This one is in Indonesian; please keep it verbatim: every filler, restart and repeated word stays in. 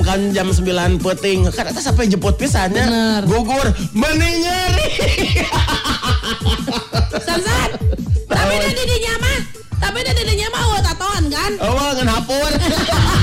makan jam sembilan peuting. Kan eta sampai jemput pisannya. Gugur mending nyeri. Samsan. Tapi da didinya mah. Tapi da didinya mah eueuh tatoan kan? Eueuh ngan hapur.